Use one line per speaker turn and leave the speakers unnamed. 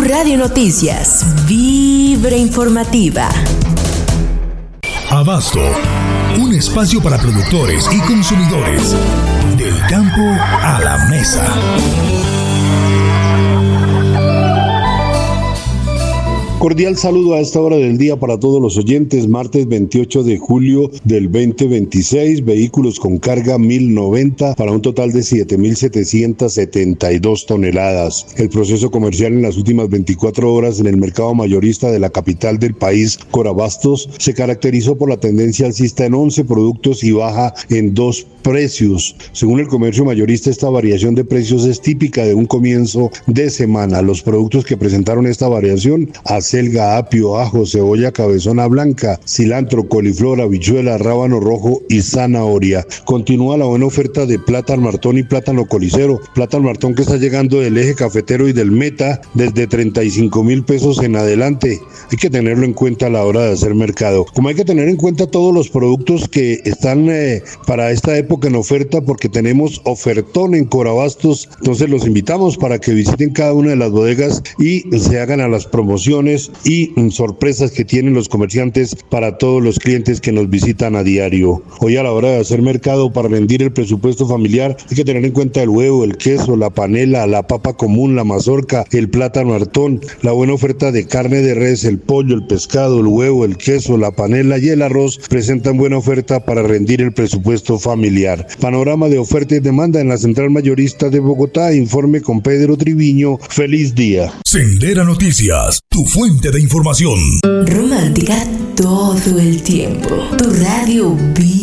Radio Noticias, Vibra Informativa.
Abasto, un espacio para productores y consumidores. Del campo a la mesa.
Cordial saludo a esta hora del día para todos los oyentes. Martes 28 de julio del 2026, vehículos con carga 1090 para un total de 7.772 toneladas. El proceso comercial en las últimas 24 horas en el mercado mayorista de la capital del país, Corabastos, se caracterizó por la tendencia alcista en 11 productos y baja en 2 precios. Según el comercio mayorista, esta variación de precios es típica de un comienzo de semana. Los productos que presentaron esta variación: acelga, apio, ajo, cebolla cabezona blanca, cilantro, coliflor, habichuela, rábano rojo y zanahoria. Continúa la buena oferta de plátano martón y plátano colicero. Plátano martón que está llegando del eje cafetero y del Meta desde 35,000 pesos en adelante. Hay que tenerlo en cuenta a la hora de hacer mercado. Como hay que tener en cuenta todos los productos que están para esta época en oferta, porque tenemos ofertón en Corabastos. Entonces los invitamos para que visiten cada una de las bodegas y se hagan a las promociones y sorpresas que tienen los comerciantes para todos los clientes que nos visitan a diario. Hoy, a la hora de hacer mercado para rendir el presupuesto familiar, hay que tener en cuenta el huevo, el queso, la panela, la papa común, la mazorca, el plátano martón, la buena oferta de carne de res, el pollo, el pescado, el huevo, el queso, la panela y el arroz presentan buena oferta para rendir el presupuesto familiar. Panorama de oferta y demanda en la Central Mayorista de Bogotá. Informe con Pedro Triviño. Feliz día.
Sendera Noticias, tu fuente de información.
Romántica todo el tiempo. Tu radio